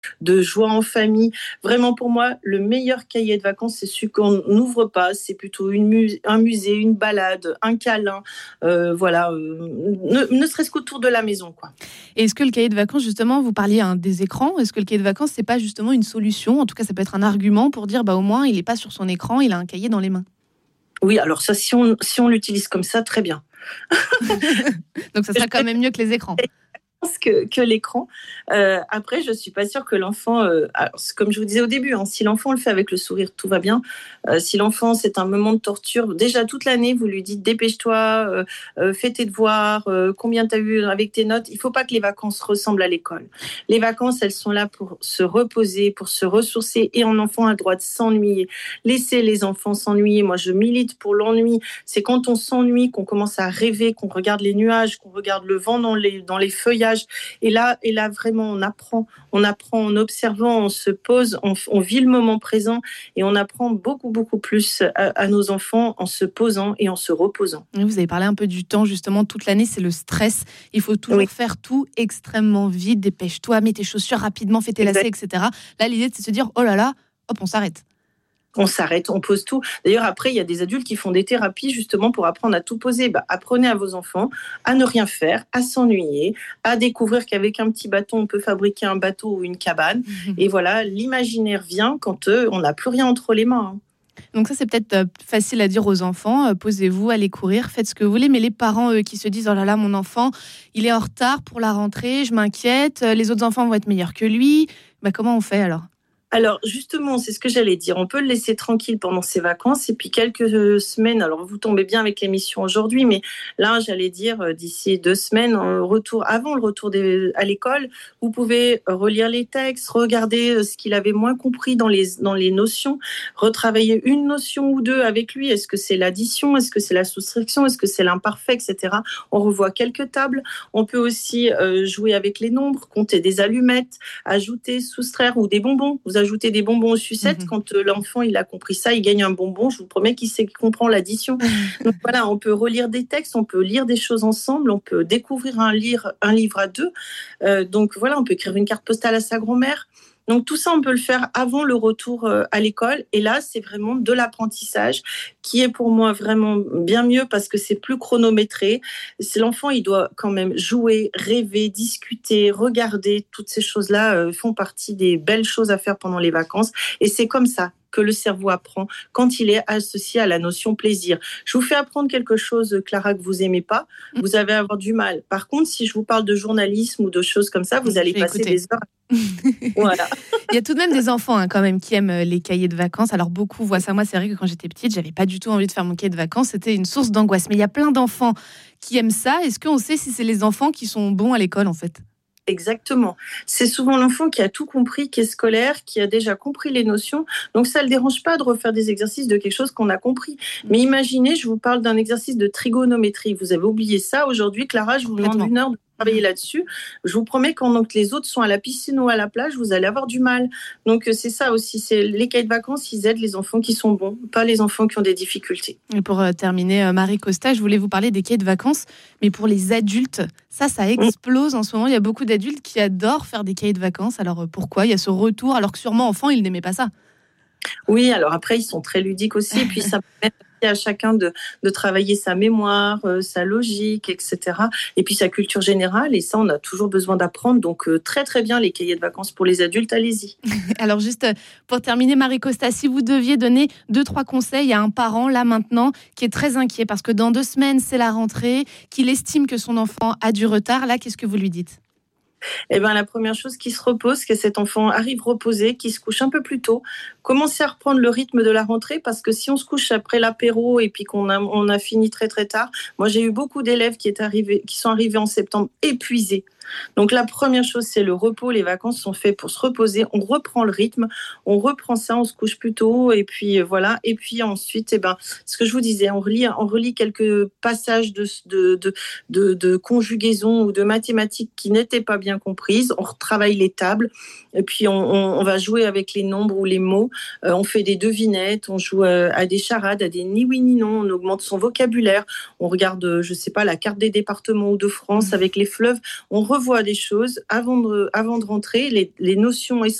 de joie en famille. Vraiment, pour moi, le meilleur cahier de vacances, c'est celui qu'on n'ouvre pas. C'est plutôt un musée, une balade, un câlin. Ne serait-ce qu'autour de la maison, quoi. Et est-ce que le cahier de vacances, justement, vous parliez des écrans, est-ce que le cahier de vacances, c'est pas justement une solution? En tout cas, ça peut être un argument pour dire, au moins, il n'est pas sur son écran, il a un cahier dans les mains. Oui, alors ça, si on l'utilise comme ça, très bien. Donc, ça sera quand même mieux que les écrans. Que l'écran. Après, je suis pas sûre que l'enfant, comme je vous disais au début, si l'enfant le fait avec le sourire, tout va bien. Si l'enfant, c'est un moment de torture, déjà toute l'année, vous lui dites dépêche-toi, fais tes devoirs, combien tu as eu avec tes notes. Il faut pas que les vacances ressemblent à l'école. Les vacances, elles sont là pour se reposer, pour se ressourcer, et un enfant a le droit de s'ennuyer. Laissez les enfants s'ennuyer. Moi, je milite pour l'ennui. C'est quand on s'ennuie qu'on commence à rêver, qu'on regarde les nuages, qu'on regarde le vent dans les feuillages. Et là, vraiment, on apprend en observant, on se pose, on vit le moment présent et on apprend beaucoup, beaucoup plus à nos enfants en se posant et en se reposant. Vous avez parlé un peu du temps, justement, toute l'année, c'est le stress. Il faut toujours faire tout extrêmement vite, dépêche-toi, mets tes chaussures rapidement, fais tes lacets, etc. Là, l'idée, c'est de se dire, oh là là, hop, on s'arrête. On s'arrête, on pose tout. D'ailleurs, après, il y a des adultes qui font des thérapies justement pour apprendre à tout poser. Apprenez à vos enfants à ne rien faire, à s'ennuyer, à découvrir qu'avec un petit bâton, on peut fabriquer un bateau ou une cabane. Et voilà, l'imaginaire vient quand on n'a plus rien entre les mains. Donc ça, c'est peut-être facile à dire aux enfants, posez-vous, allez courir, faites ce que vous voulez, mais les parents, eux, qui se disent, oh là là, mon enfant, il est en retard pour la rentrée, je m'inquiète, les autres enfants vont être meilleurs que lui, comment on fait alors ? Alors justement, c'est ce que j'allais dire. On peut le laisser tranquille pendant ses vacances et puis quelques semaines. Alors vous tombez bien avec l'émission aujourd'hui, mais là, j'allais dire d'ici 2 semaines, avant le retour à l'école, vous pouvez relire les textes, regarder ce qu'il avait moins compris dans les notions, retravailler une notion ou deux avec lui. Est-ce que c'est l'addition? Est-ce que c'est la soustraction? Est-ce que c'est l'imparfait, etc. On revoit quelques tables. On peut aussi jouer avec les nombres, compter des allumettes, ajouter, soustraire ou des bonbons. Vous ajoutez des bonbons aux sucettes. Quand l'enfant il a compris ça, il gagne un bonbon. Je vous promets qu'il comprend l'addition. Donc voilà, on peut relire des textes, on peut lire des choses ensemble, on peut découvrir un livre à deux. Donc voilà, on peut écrire une carte postale à sa grand-mère. Donc tout ça, on peut le faire avant le retour à l'école. Et là, c'est vraiment de l'apprentissage qui est pour moi vraiment bien mieux parce que c'est plus chronométré. L'enfant, il doit quand même jouer, rêver, discuter, regarder. Toutes ces choses-là font partie des belles choses à faire pendant les vacances. Et c'est comme ça que le cerveau apprend quand il est associé à la notion plaisir. Je vous fais apprendre quelque chose, Clara, que vous aimez pas, vous allez avoir du mal. Par contre, si je vous parle de journalisme ou de choses comme ça, vous allez passer des heures. Voilà. Il y a tout de même des enfants quand même qui aiment les cahiers de vacances. Alors beaucoup voient ça. Moi, c'est vrai que quand j'étais petite, j'avais pas du tout envie de faire mon cahier de vacances. C'était une source d'angoisse. Mais il y a plein d'enfants qui aiment ça. Est-ce qu'on sait si c'est les enfants qui sont bons à l'école en fait ? Exactement. C'est souvent l'enfant qui a tout compris, qui est scolaire, qui a déjà compris les notions. Donc, ça ne le dérange pas de refaire des exercices de quelque chose qu'on a compris. Mais imaginez, je vous parle d'un exercice de trigonométrie. Vous avez oublié ça aujourd'hui, Clara, je vous demande 1 heure de travailler là-dessus. Je vous promets, quand donc, les autres sont à la piscine ou à la plage, vous allez avoir du mal. Donc, c'est ça aussi. C'est les cahiers de vacances, ils aident les enfants qui sont bons, pas les enfants qui ont des difficultés. Et pour terminer, Marie Costa, je voulais vous parler des cahiers de vacances, mais pour les adultes, ça explose en ce moment. Il y a beaucoup d'adultes qui adorent faire des cahiers de vacances. Alors, pourquoi ? Il y a ce retour, alors que sûrement, enfant, ils n'aimaient pas ça. Oui, alors après, ils sont très ludiques aussi. Puis, ça permet à chacun de travailler sa mémoire, sa logique, etc. Et puis, sa culture générale. Et ça, on a toujours besoin d'apprendre. Donc, très, très bien, les cahiers de vacances pour les adultes, allez-y. Alors, juste pour terminer, Marie Costa, si vous deviez donner 2-3 conseils à un parent, là, maintenant, qui est très inquiet, parce que dans 2 semaines, c'est la rentrée, qu'il estime que son enfant a du retard, là, qu'est-ce que vous lui dites ? La première chose, qu'il se repose, que cet enfant arrive reposé, qu'il se couche un peu plus tôt, commencer à reprendre le rythme de la rentrée, parce que si on se couche après l'apéro et puis on a fini très très tard, moi j'ai eu beaucoup d'élèves qui sont arrivés en septembre épuisés. Donc la première chose, c'est le repos. Les vacances sont faites pour se reposer. On reprend le rythme, on reprend ça, on se couche plus tôt et puis voilà. Et puis ensuite, ce que je vous disais, on relit quelques passages de conjugaison ou de mathématiques qui n'étaient pas bien bien comprises. On retravaille les tables et puis on va jouer avec les nombres ou les mots. On fait des devinettes, on joue à des charades, à des ni oui ni non. On augmente son vocabulaire. On regarde, je sais pas, la carte des départements ou de France avec les fleuves. On revoit des choses avant de rentrer. Les notions